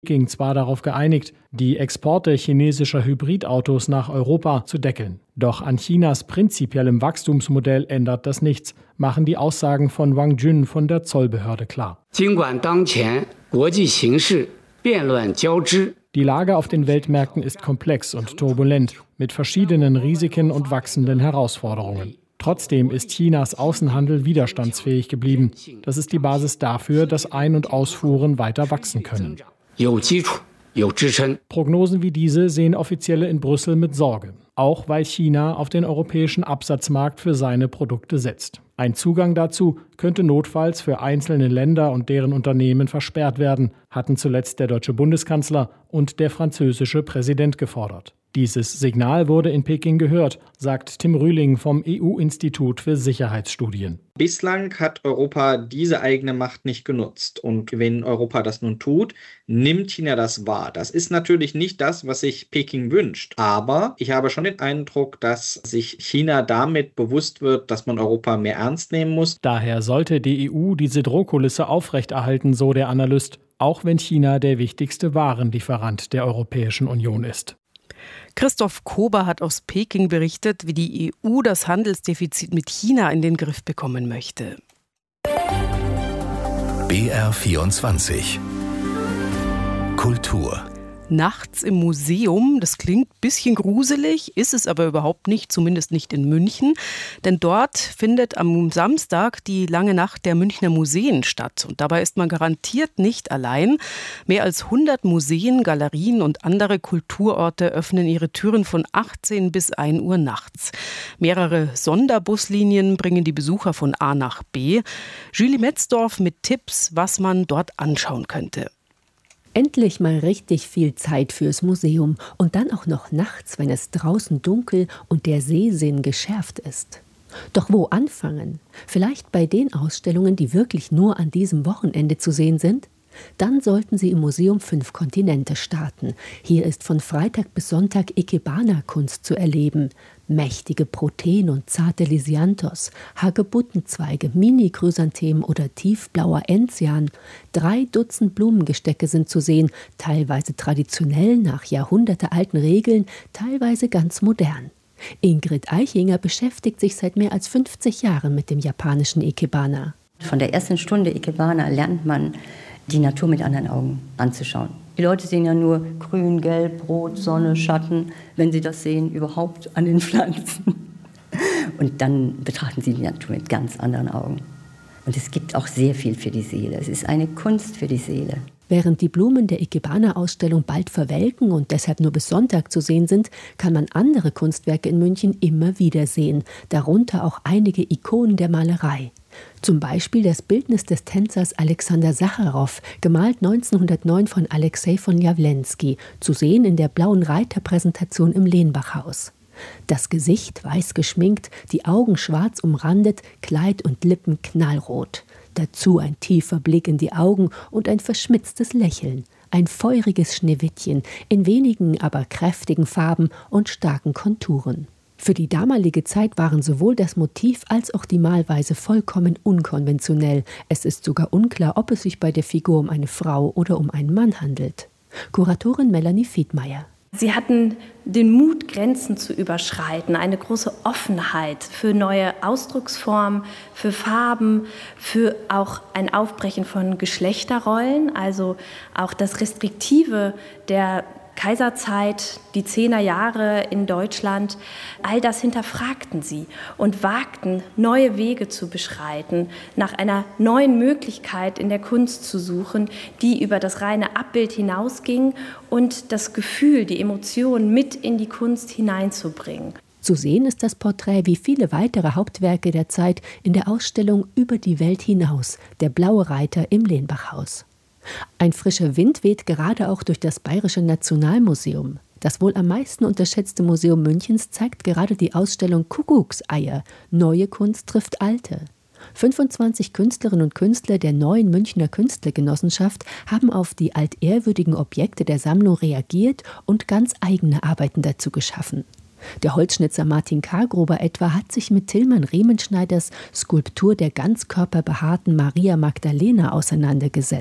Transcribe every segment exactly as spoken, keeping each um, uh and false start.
Peking zwar darauf geeinigt, die Exporte chinesischer Hybridautos nach Europa zu deckeln. Doch an Chinas prinzipiellem Wachstumsmodell ändert das nichts, machen die Aussagen von Wang Jun von der Zollbehörde klar. Die Lage auf den Weltmärkten ist komplex und turbulent, mit verschiedenen Risiken und wachsenden Herausforderungen. Trotzdem ist Chinas Außenhandel widerstandsfähig geblieben. Das ist die Basis dafür, dass Ein- und Ausfuhren weiter wachsen können. Prognosen wie diese sehen Offizielle in Brüssel mit Sorge, auch weil China auf den europäischen Absatzmarkt für seine Produkte setzt. Ein Zugang dazu könnte notfalls für einzelne Länder und deren Unternehmen versperrt werden, hatten zuletzt der deutsche Bundeskanzler und der französische Präsident gefordert. Dieses Signal wurde in Peking gehört, sagt Tim Rühling vom E U-Institut für Sicherheitsstudien. Bislang hat Europa diese eigene Macht nicht genutzt. Und wenn Europa das nun tut, nimmt China das wahr. Das ist natürlich nicht das, was sich Peking wünscht. Aber ich habe schon den Eindruck, dass sich China damit bewusst wird, dass man Europa mehr ernst nehmen muss. Daher sollte die E U diese Drohkulisse aufrechterhalten, so der Analyst, auch wenn China der wichtigste Warenlieferant der Europäischen Union ist. Christoph Kober hat aus Peking berichtet, wie die E U das Handelsdefizit mit China in den Griff bekommen möchte. B R vierundzwanzig Kultur. Nachts im Museum, das klingt ein bisschen gruselig, ist es aber überhaupt nicht, zumindest nicht in München. Denn dort findet am Samstag die lange Nacht der Münchner Museen statt. Und dabei ist man garantiert nicht allein. Mehr als hundert Museen, Galerien und andere Kulturorte öffnen ihre Türen von achtzehn bis ein Uhr nachts. Mehrere Sonderbuslinien bringen die Besucher von A nach B. Julie Metzdorf mit Tipps, was man dort anschauen könnte. Endlich mal richtig viel Zeit fürs Museum und dann auch noch nachts, wenn es draußen dunkel und der Sehsinn geschärft ist. Doch wo anfangen? Vielleicht bei den Ausstellungen, die wirklich nur an diesem Wochenende zu sehen sind? Dann sollten Sie im Museum Fünf Kontinente starten. Hier ist von Freitag bis Sonntag Ikebana-Kunst zu erleben. Mächtige Proteen und zarte Lisianthos, Hagebuttenzweige, Mini-Chrysanthemen oder tiefblauer Enzian. Drei Dutzend Blumengestecke sind zu sehen, teilweise traditionell nach jahrhundertealten Regeln, teilweise ganz modern. Ingrid Eichinger beschäftigt sich seit mehr als fünfzig Jahren mit dem japanischen Ikebana. Von der ersten Stunde Ikebana lernt man, die Natur mit anderen Augen anzuschauen. Die Leute sehen ja nur grün, gelb, rot, Sonne, Schatten, wenn sie das sehen, überhaupt an den Pflanzen. Und dann betrachten sie die Natur mit ganz anderen Augen. Und es gibt auch sehr viel für die Seele. Es ist eine Kunst für die Seele. Während die Blumen der Ikebana-Ausstellung bald verwelken und deshalb nur bis Sonntag zu sehen sind, kann man andere Kunstwerke in München immer wieder sehen, darunter auch einige Ikonen der Malerei. Zum Beispiel das Bildnis des Tänzers Alexander Sacharow, gemalt neunzehnhundertneun von Alexei von Jawlensky, zu sehen in der blauen Reiterpräsentation im Lehnbachhaus. Das Gesicht weiß geschminkt, die Augen schwarz umrandet, Kleid und Lippen knallrot. Dazu ein tiefer Blick in die Augen und ein verschmitztes Lächeln. Ein feuriges Schneewittchen, in wenigen, aber kräftigen Farben und starken Konturen. Für die damalige Zeit waren sowohl das Motiv als auch die Malweise vollkommen unkonventionell. Es ist sogar unklar, ob es sich bei der Figur um eine Frau oder um einen Mann handelt. Kuratorin Melanie Fiedmeier. Sie hatten den Mut, Grenzen zu überschreiten, eine große Offenheit für neue Ausdrucksformen, für Farben, für auch ein Aufbrechen von Geschlechterrollen, also auch das Restriktive der Kaiserzeit, die Zehnerjahre in Deutschland, all das hinterfragten sie und wagten, neue Wege zu beschreiten, nach einer neuen Möglichkeit in der Kunst zu suchen, die über das reine Abbild hinausging und das Gefühl, die Emotion mit in die Kunst hineinzubringen. Zu sehen ist das Porträt wie viele weitere Hauptwerke der Zeit in der Ausstellung Über die Welt hinaus, der blaue Reiter im Lehnbachhaus. Ein frischer Wind weht gerade auch durch das Bayerische Nationalmuseum. Das wohl am meisten unterschätzte Museum Münchens zeigt gerade die Ausstellung Kuckuckseier. Neue Kunst trifft alte. fünfundzwanzig Künstlerinnen und Künstler der neuen Münchner Künstlergenossenschaft haben auf die altehrwürdigen Objekte der Sammlung reagiert und ganz eigene Arbeiten dazu geschaffen. Der Holzschnitzer Martin Kargruber etwa hat sich mit Tilman Riemenschneiders Skulptur der ganzkörperbehaarten Maria Magdalena auseinandergesetzt.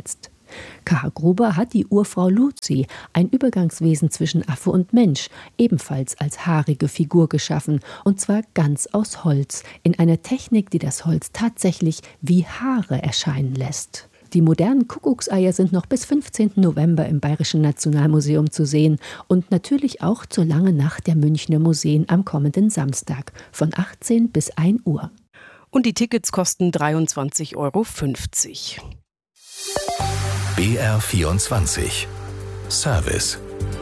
K H. Gruber hat die Urfrau Luzi, ein Übergangswesen zwischen Affe und Mensch, ebenfalls als haarige Figur geschaffen, und zwar ganz aus Holz, in einer Technik, die das Holz tatsächlich wie Haare erscheinen lässt. Die modernen Kuckuckseier sind noch bis fünfzehnten November im Bayerischen Nationalmuseum zu sehen und natürlich auch zur Langen Nacht der Münchner Museen am kommenden Samstag von achtzehn bis ein Uhr. Und die Tickets kosten dreiundzwanzig Euro fünfzig. B R vierundzwanzig Service.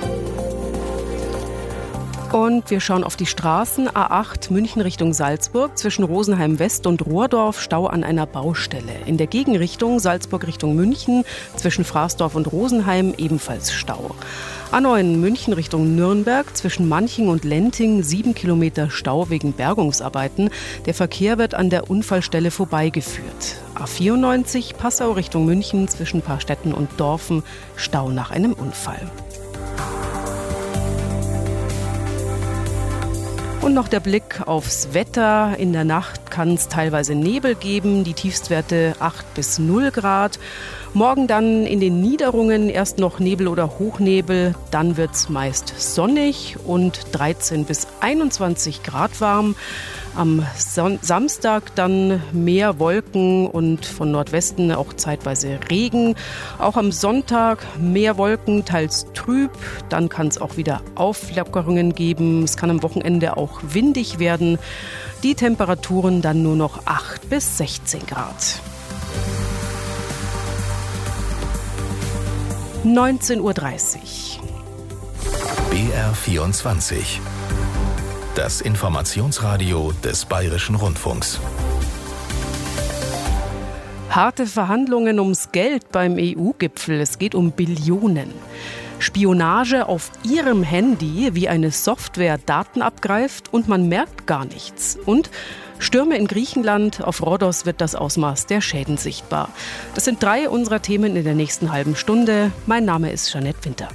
Und wir schauen auf die Straßen. A acht München Richtung Salzburg, zwischen Rosenheim West und Rohrdorf Stau an einer Baustelle. In der Gegenrichtung Salzburg Richtung München, zwischen Fraßdorf und Rosenheim ebenfalls Stau. A neun München Richtung Nürnberg, zwischen Manching und Lenting sieben Kilometer Stau wegen Bergungsarbeiten. Der Verkehr wird an der Unfallstelle vorbeigeführt. A vierundneunzig Passau Richtung München, zwischen Paarstetten und Dorfen Stau nach einem Unfall. Und noch der Blick aufs Wetter. In der Nacht kann es teilweise Nebel geben, die Tiefstwerte acht bis null Grad. Morgen dann in den Niederungen erst noch Nebel oder Hochnebel, dann wird es meist sonnig und dreizehn bis einundzwanzig Grad warm. Am Son- Samstag dann mehr Wolken und von Nordwesten auch zeitweise Regen. Auch am Sonntag mehr Wolken, teils trüb. Dann kann es auch wieder Auflockerungen geben. Es kann am Wochenende auch windig werden. Die Temperaturen dann nur noch acht bis sechzehn Grad. neunzehn Uhr dreißig. B R vierundzwanzig. Das Informationsradio des Bayerischen Rundfunks. Harte Verhandlungen ums Geld beim E U-Gipfel. Es geht um Billionen. Spionage auf Ihrem Handy, wie eine Software Daten abgreift und man merkt gar nichts. Und Stürme in Griechenland, auf Rhodos wird das Ausmaß der Schäden sichtbar. Das sind drei unserer Themen in der nächsten halben Stunde. Mein Name ist Jeanette Winter.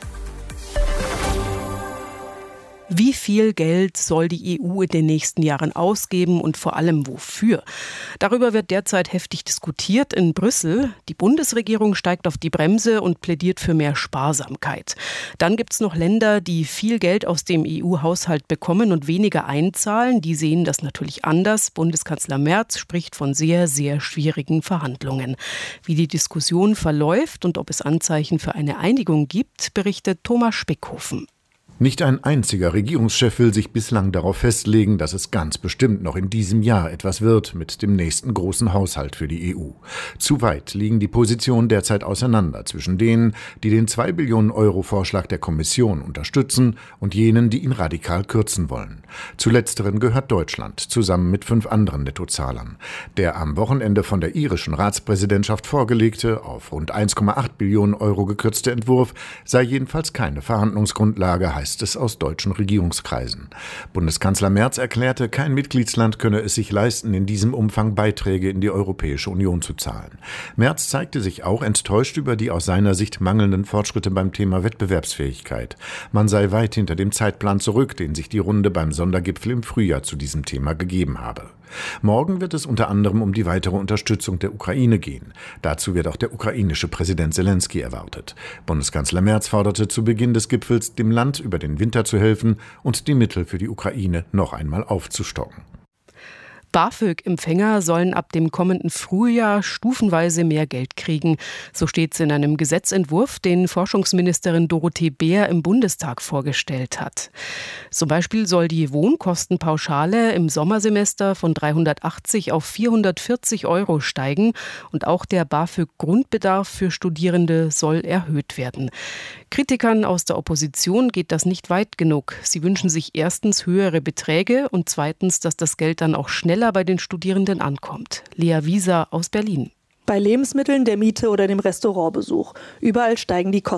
Wie viel Geld soll die E U in den nächsten Jahren ausgeben und vor allem wofür? Darüber wird derzeit heftig diskutiert in Brüssel. Die Bundesregierung steigt auf die Bremse und plädiert für mehr Sparsamkeit. Dann gibt es noch Länder, die viel Geld aus dem E U-Haushalt bekommen und weniger einzahlen. Die sehen das natürlich anders. Bundeskanzler Merz spricht von sehr, sehr schwierigen Verhandlungen. Wie die Diskussion verläuft und ob es Anzeichen für eine Einigung gibt, berichtet Thomas Spickhofen. Nicht ein einziger Regierungschef will sich bislang darauf festlegen, dass es ganz bestimmt noch in diesem Jahr etwas wird mit dem nächsten großen Haushalt für die E U. Zu weit liegen die Positionen derzeit auseinander zwischen denen, die den zwei Billionen Euro Vorschlag der Kommission unterstützen und jenen, die ihn radikal kürzen wollen. Zu letzteren gehört Deutschland, zusammen mit fünf anderen Nettozahlern. Der am Wochenende von der irischen Ratspräsidentschaft vorgelegte, auf rund eins Komma acht Billionen Euro gekürzte Entwurf sei jedenfalls keine Verhandlungsgrundlage, heißt es aus deutschen Regierungskreisen. Bundeskanzler Merz erklärte, kein Mitgliedsland könne es sich leisten, in diesem Umfang Beiträge in die Europäische Union zu zahlen. Merz zeigte sich auch enttäuscht über die aus seiner Sicht mangelnden Fortschritte beim Thema Wettbewerbsfähigkeit. Man sei weit hinter dem Zeitplan zurück, den sich die Runde beim Sondergipfel im Frühjahr zu diesem Thema gegeben habe. Morgen wird es unter anderem um die weitere Unterstützung der Ukraine gehen. Dazu wird auch der ukrainische Präsident Zelensky erwartet. Bundeskanzler Merz forderte zu Beginn des Gipfels, dem Land über den Winter zu helfen und die Mittel für die Ukraine noch einmal aufzustocken. BAföG-Empfänger sollen ab dem kommenden Frühjahr stufenweise mehr Geld kriegen. So steht es in einem Gesetzentwurf, den Forschungsministerin Dorothee Bär im Bundestag vorgestellt hat. Zum Beispiel soll die Wohnkostenpauschale im Sommersemester von dreihundertachtzig auf vierhundertvierzig Euro steigen und auch der BAföG-Grundbedarf für Studierende soll erhöht werden. Kritikern aus der Opposition geht das nicht weit genug. Sie wünschen sich erstens höhere Beträge und zweitens, dass das Geld dann auch schneller bei den Studierenden ankommt. Lea Wieser aus Berlin. Bei Lebensmitteln, der Miete oder dem Restaurantbesuch. Überall steigen die Kosten.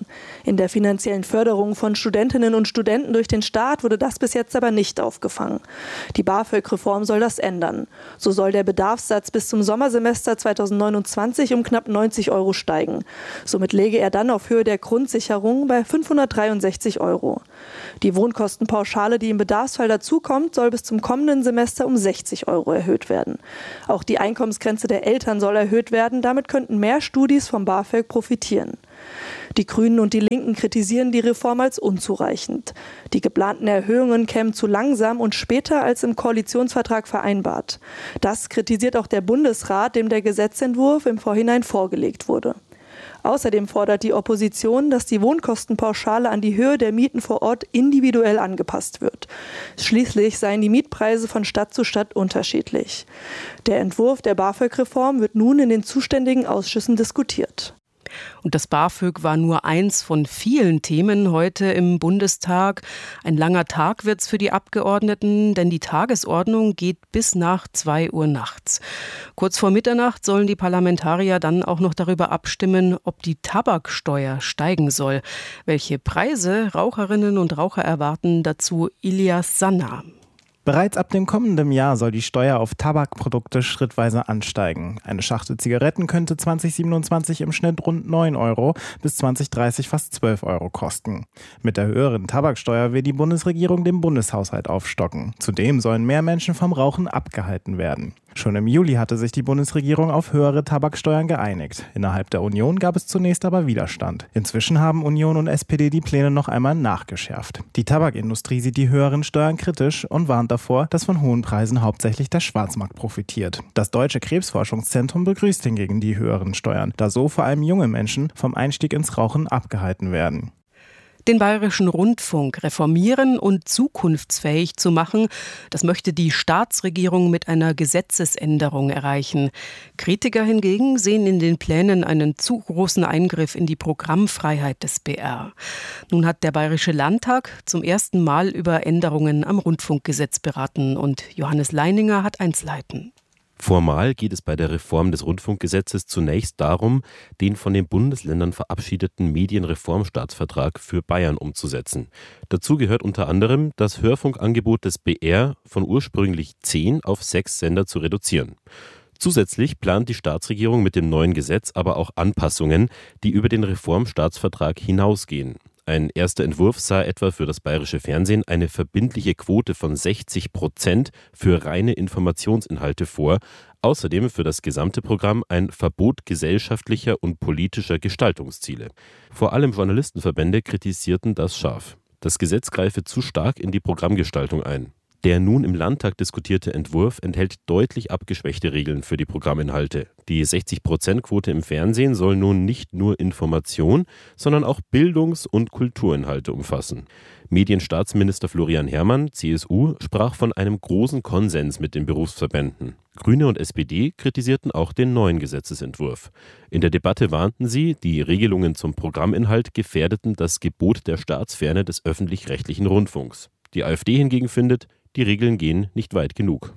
In der finanziellen Förderung von Studentinnen und Studenten durch den Staat wurde das bis jetzt aber nicht aufgefangen. Die BAföG-Reform soll das ändern. So soll der Bedarfssatz bis zum Sommersemester zweitausendneunundzwanzig um knapp neunzig Euro steigen. Somit läge er dann auf Höhe der Grundsicherung bei fünfhundertdreiundsechzig Euro. Die Wohnkostenpauschale, die im Bedarfsfall dazukommt, soll bis zum kommenden Semester um sechzig Euro erhöht werden. Auch die Einkommensgrenze der Eltern soll erhöht werden. Damit könnten mehr Studis vom BAföG profitieren. Die Grünen und die Linken kritisieren die Reform als unzureichend. Die geplanten Erhöhungen kämen zu langsam und später als im Koalitionsvertrag vereinbart. Das kritisiert auch der Bundesrat, dem der Gesetzentwurf im Vorhinein vorgelegt wurde. Außerdem fordert die Opposition, dass die Wohnkostenpauschale an die Höhe der Mieten vor Ort individuell angepasst wird. Schließlich seien die Mietpreise von Stadt zu Stadt unterschiedlich. Der Entwurf der BAföG-Reform wird nun in den zuständigen Ausschüssen diskutiert. Und das BAföG war nur eins von vielen Themen heute im Bundestag. Ein langer Tag wird's für die Abgeordneten, denn die Tagesordnung geht bis nach zwei Uhr nachts. Kurz vor Mitternacht sollen die Parlamentarier dann auch noch darüber abstimmen, ob die Tabaksteuer steigen soll. Welche Preise Raucherinnen und Raucher erwarten, dazu Ilias Sanna. Bereits ab dem kommenden Jahr soll die Steuer auf Tabakprodukte schrittweise ansteigen. Eine Schachtel Zigaretten könnte zwanzig siebenundzwanzig im Schnitt rund neun Euro, bis zwanzig dreißig fast zwölf Euro kosten. Mit der höheren Tabaksteuer will die Bundesregierung den Bundeshaushalt aufstocken. Zudem sollen mehr Menschen vom Rauchen abgehalten werden. Schon im Juli hatte sich die Bundesregierung auf höhere Tabaksteuern geeinigt. Innerhalb der Union gab es zunächst aber Widerstand. Inzwischen haben Union und S P D die Pläne noch einmal nachgeschärft. Die Tabakindustrie sieht die höheren Steuern kritisch und warnt davor, dass von hohen Preisen hauptsächlich der Schwarzmarkt profitiert. Das Deutsche Krebsforschungszentrum begrüßt hingegen die höheren Steuern, da so vor allem junge Menschen vom Einstieg ins Rauchen abgehalten werden. Den Bayerischen Rundfunk reformieren und zukunftsfähig zu machen, das möchte die Staatsregierung mit einer Gesetzesänderung erreichen. Kritiker hingegen sehen in den Plänen einen zu großen Eingriff in die Programmfreiheit des B R. Nun hat der Bayerische Landtag zum ersten Mal über Änderungen am Rundfunkgesetz beraten und Johannes Leininger hat Einzelheiten. Formal geht es bei der Reform des Rundfunkgesetzes zunächst darum, den von den Bundesländern verabschiedeten Medienreformstaatsvertrag für Bayern umzusetzen. Dazu gehört unter anderem, das Hörfunkangebot des B R von ursprünglich zehn auf sechs Sender zu reduzieren. Zusätzlich plant die Staatsregierung mit dem neuen Gesetz aber auch Anpassungen, die über den Reformstaatsvertrag hinausgehen. Ein erster Entwurf sah etwa für das bayerische Fernsehen eine verbindliche Quote von sechzig Prozent für reine Informationsinhalte vor. Außerdem für das gesamte Programm ein Verbot gesellschaftlicher und politischer Gestaltungsziele. Vor allem Journalistenverbände kritisierten das scharf. Das Gesetz greife zu stark in die Programmgestaltung ein. Der nun im Landtag diskutierte Entwurf enthält deutlich abgeschwächte Regeln für die Programminhalte. Die sechzig Prozent Quote im Fernsehen soll nun nicht nur Information, sondern auch Bildungs- und Kulturinhalte umfassen. Medienstaatsminister Florian Herrmann, C S U, sprach von einem großen Konsens mit den Berufsverbänden. Grüne und S P D kritisierten auch den neuen Gesetzesentwurf. In der Debatte warnten sie, die Regelungen zum Programminhalt gefährdeten das Gebot der Staatsferne des öffentlich-rechtlichen Rundfunks. Die AfD hingegen findet, die Regeln gehen nicht weit genug.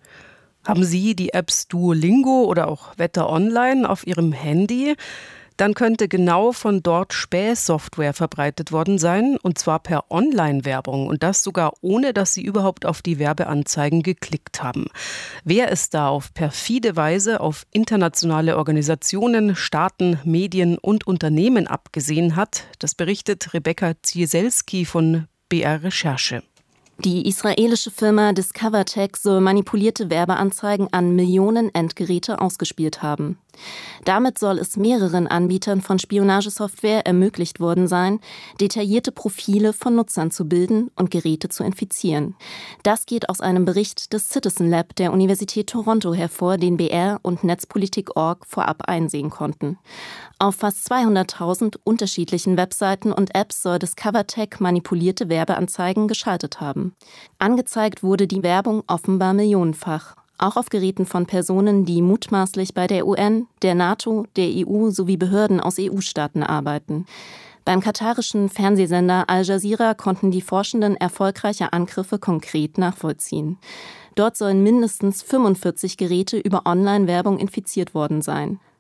Haben Sie die Apps Duolingo oder auch Wetter Online auf Ihrem Handy? Dann könnte genau von dort Spähsoftware verbreitet worden sein, und zwar per Online-Werbung, und das sogar ohne, dass Sie überhaupt auf die Werbeanzeigen geklickt haben. Wer es da auf perfide Weise auf internationale Organisationen, Staaten, Medien und Unternehmen abgesehen hat, das berichtet Rebecca Zieselski von B R Recherche. Die israelische Firma DiscoverTech soll manipulierte Werbeanzeigen an Millionen Endgeräte ausgespielt haben. Damit soll es mehreren Anbietern von Spionagesoftware ermöglicht worden sein, detaillierte Profile von Nutzern zu bilden und Geräte zu infizieren. Das geht aus einem Bericht des Citizen Lab der Universität Toronto hervor, den B R und Netzpolitik Punkt org vorab einsehen konnten. Auf fast zweihunderttausend unterschiedlichen Webseiten und Apps soll DiscoverTech manipulierte Werbeanzeigen geschaltet haben. Angezeigt wurde die Werbung offenbar millionenfach. Auch auf Geräten von Personen, die mutmaßlich bei der U N, der NATO, der E U sowie Behörden aus E U-Staaten arbeiten. Beim katarischen Fernsehsender Al Jazeera konnten die Forschenden erfolgreiche Angriffe konkret nachvollziehen. Dort sollen mindestens fünfundvierzig Geräte über Online-Werbung infiziert worden sein.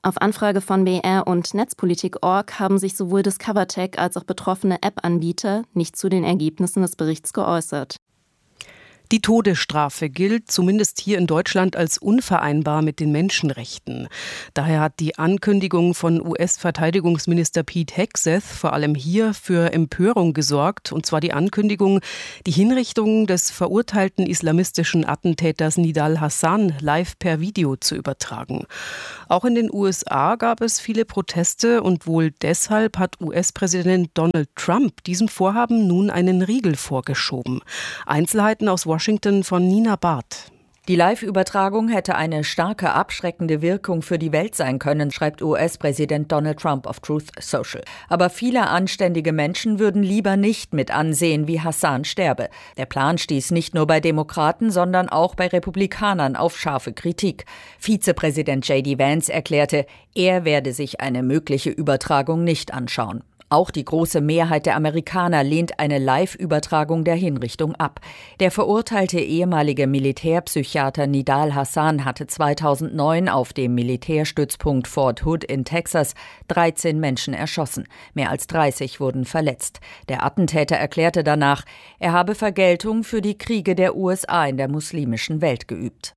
Auf Anfrage von B R und Netzpolitik Punkt org haben sich sowohl Discovertech als auch betroffene App-Anbieter nicht zu den Ergebnissen des Berichts geäußert. Die Todesstrafe gilt zumindest hier in Deutschland als unvereinbar mit den Menschenrechten. Daher hat die Ankündigung von U S-Verteidigungsminister Pete Hegseth vor allem hier für Empörung gesorgt. Und zwar die Ankündigung, die Hinrichtung des verurteilten islamistischen Attentäters Nidal Hassan live per Video zu übertragen. Auch in den U S A gab es viele Proteste und wohl deshalb hat U S-Präsident Donald Trump diesem Vorhaben nun einen Riegel vorgeschoben. Einzelheiten aus Washington Washington von Nina Barth. Die Live-Übertragung hätte eine starke abschreckende Wirkung für die Welt sein können, schreibt U S-Präsident Donald Trump auf Truth Social. Aber viele anständige Menschen würden lieber nicht mit ansehen, wie Hassan sterbe. Der Plan stieß nicht nur bei Demokraten, sondern auch bei Republikanern auf scharfe Kritik. Vizepräsident J D Vance erklärte, er werde sich eine mögliche Übertragung nicht anschauen. Auch die große Mehrheit der Amerikaner lehnt eine Live-Übertragung der Hinrichtung ab. Der verurteilte ehemalige Militärpsychiater Nidal Hassan hatte zweitausendneun auf dem Militärstützpunkt Fort Hood in Texas dreizehn Menschen erschossen. Mehr als dreißig wurden verletzt. Der Attentäter erklärte danach, er habe Vergeltung für die Kriege der U S A in der muslimischen Welt geübt.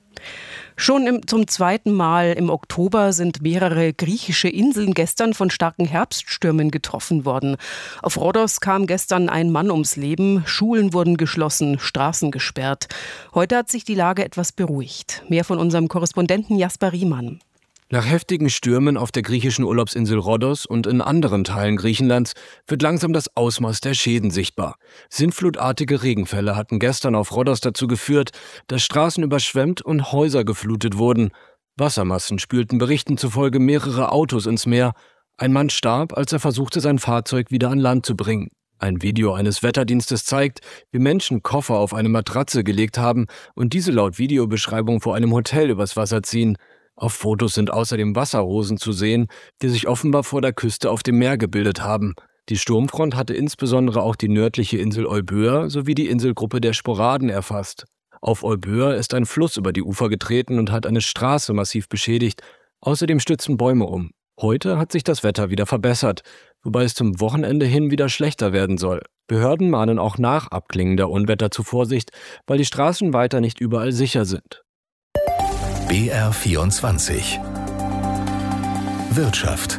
Schon im, zum zweiten Mal im Oktober sind mehrere griechische Inseln gestern von starken Herbststürmen getroffen worden. Auf Rhodos kam gestern ein Mann ums Leben, Schulen wurden geschlossen, Straßen gesperrt. Heute hat sich die Lage etwas beruhigt. Mehr von unserem Korrespondenten Jasper Riemann. Nach heftigen Stürmen auf der griechischen Urlaubsinsel Rhodos und in anderen Teilen Griechenlands wird langsam das Ausmaß der Schäden sichtbar. Sintflutartige Regenfälle hatten gestern auf Rhodos dazu geführt, dass Straßen überschwemmt und Häuser geflutet wurden. Wassermassen spülten Berichten zufolge mehrere Autos ins Meer. Ein Mann starb, als er versuchte, sein Fahrzeug wieder an Land zu bringen. Ein Video eines Wetterdienstes zeigt, wie Menschen Koffer auf eine Matratze gelegt haben und diese laut Videobeschreibung vor einem Hotel übers Wasser ziehen. Auf Fotos sind außerdem Wasserrosen zu sehen, die sich offenbar vor der Küste auf dem Meer gebildet haben. Die Sturmfront hatte insbesondere auch die nördliche Insel Euböa sowie die Inselgruppe der Sporaden erfasst. Auf Euböa ist ein Fluss über die Ufer getreten und hat eine Straße massiv beschädigt. Außerdem stürzten Bäume um. Heute hat sich das Wetter wieder verbessert, wobei es zum Wochenende hin wieder schlechter werden soll. Behörden mahnen auch nach Abklingen der Unwetter zu Vorsicht, weil die Straßen weiter nicht überall sicher sind. B R vierundzwanzig Wirtschaft.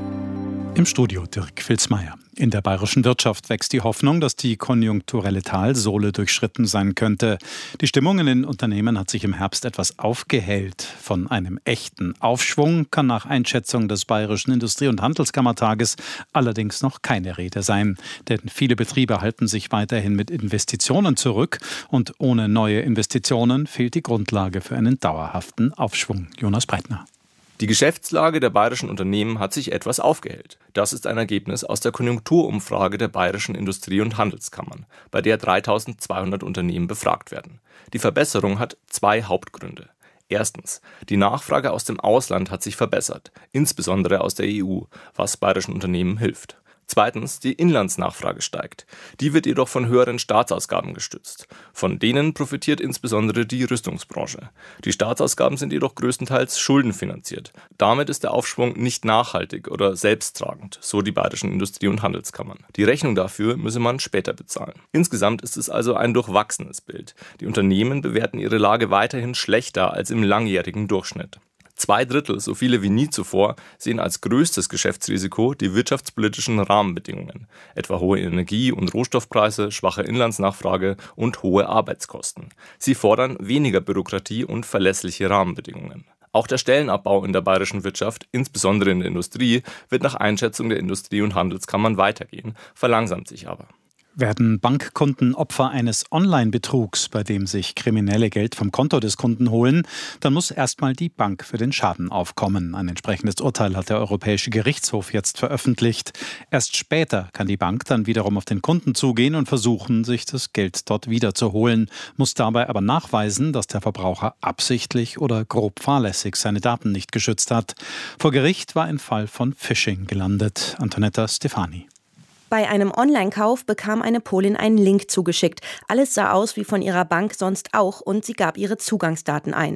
Im Studio Dirk Filzmeier. In der bayerischen Wirtschaft wächst die Hoffnung, dass die konjunkturelle Talsohle durchschritten sein könnte. Die Stimmung in den Unternehmen hat sich im Herbst etwas aufgehellt. Von einem echten Aufschwung kann nach Einschätzung des Bayerischen Industrie- und Handelskammertages allerdings noch keine Rede sein. Denn viele Betriebe halten sich weiterhin mit Investitionen zurück und ohne neue Investitionen fehlt die Grundlage für einen dauerhaften Aufschwung. Jonas Breitner. Die Geschäftslage der bayerischen Unternehmen hat sich etwas aufgehellt. Das ist ein Ergebnis aus der Konjunkturumfrage der bayerischen Industrie- und Handelskammern, bei der dreitausendzweihundert Unternehmen befragt werden. Die Verbesserung hat zwei Hauptgründe. Erstens, die Nachfrage aus dem Ausland hat sich verbessert, insbesondere aus der E U, was bayerischen Unternehmen hilft. Zweitens, die Inlandsnachfrage steigt. Die wird jedoch von höheren Staatsausgaben gestützt. Von denen profitiert insbesondere die Rüstungsbranche. Die Staatsausgaben sind jedoch größtenteils schuldenfinanziert. Damit ist der Aufschwung nicht nachhaltig oder selbsttragend, so die bayerischen Industrie- und Handelskammern. Die Rechnung dafür müsse man später bezahlen. Insgesamt ist es also ein durchwachsenes Bild. Die Unternehmen bewerten ihre Lage weiterhin schlechter als im langjährigen Durchschnitt. Zwei Drittel, so viele wie nie zuvor, sehen als größtes Geschäftsrisiko die wirtschaftspolitischen Rahmenbedingungen, etwa hohe Energie- und Rohstoffpreise, schwache Inlandsnachfrage und hohe Arbeitskosten. Sie fordern weniger Bürokratie und verlässliche Rahmenbedingungen. Auch der Stellenabbau in der bayerischen Wirtschaft, insbesondere in der Industrie, wird nach Einschätzung der Industrie- und Handelskammern weitergehen, verlangsamt sich aber. Werden Bankkunden Opfer eines Online-Betrugs, bei dem sich Kriminelle Geld vom Konto des Kunden holen, dann muss erstmal die Bank für den Schaden aufkommen. Ein entsprechendes Urteil hat der Europäische Gerichtshof jetzt veröffentlicht. Erst später kann die Bank dann wiederum auf den Kunden zugehen und versuchen, sich das Geld dort wiederzuholen, muss dabei aber nachweisen, dass der Verbraucher absichtlich oder grob fahrlässig seine Daten nicht geschützt hat. Vor Gericht war ein Fall von Phishing gelandet. Antonetta Stefani. Bei einem Online-Kauf bekam eine Polin einen Link zugeschickt. Alles sah aus wie von ihrer Bank sonst auch und sie gab ihre Zugangsdaten ein.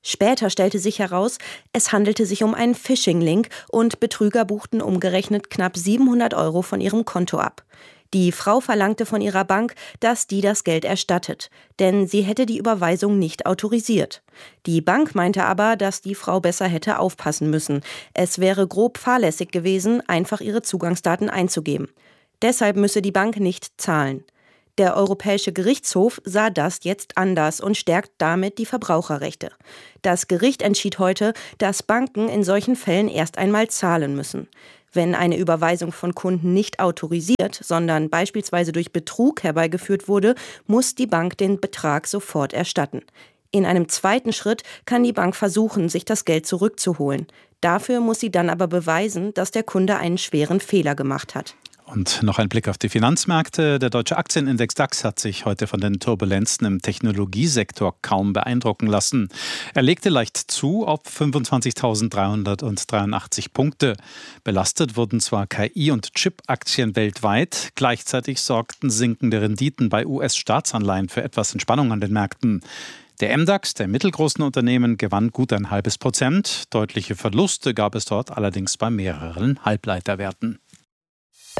Später stellte sich heraus, es handelte sich um einen Phishing-Link und Betrüger buchten umgerechnet knapp siebenhundert Euro von ihrem Konto ab. Die Frau verlangte von ihrer Bank, dass die das Geld erstattet, denn sie hätte die Überweisung nicht autorisiert. Die Bank meinte aber, dass die Frau besser hätte aufpassen müssen. Es wäre grob fahrlässig gewesen, einfach ihre Zugangsdaten einzugeben. Deshalb müsse die Bank nicht zahlen. Der Europäische Gerichtshof sah das jetzt anders und stärkt damit die Verbraucherrechte. Das Gericht entschied heute, dass Banken in solchen Fällen erst einmal zahlen müssen. Wenn eine Überweisung von Kunden nicht autorisiert, sondern beispielsweise durch Betrug herbeigeführt wurde, muss die Bank den Betrag sofort erstatten. In einem zweiten Schritt kann die Bank versuchen, sich das Geld zurückzuholen. Dafür muss sie dann aber beweisen, dass der Kunde einen schweren Fehler gemacht hat. Und noch ein Blick auf die Finanzmärkte. Der deutsche Aktienindex DAX hat sich heute von den Turbulenzen im Technologiesektor kaum beeindrucken lassen. Er legte leicht zu auf fünfundzwanzigtausenddreihundertdreiundachtzig Punkte. Belastet wurden zwar K I- und Chip-Aktien weltweit, gleichzeitig sorgten sinkende Renditen bei U S-Staatsanleihen für etwas Entspannung an den Märkten. Der M DAX der mittelgroßen Unternehmen gewann gut ein halbes Prozent. Deutliche Verluste gab es dort allerdings bei mehreren Halbleiterwerten.